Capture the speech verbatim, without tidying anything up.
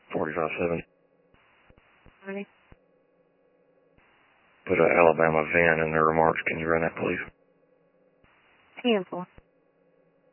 forty-five seven. Ready? Put a Alabama van in their remarks. Can you run that, please? ten four.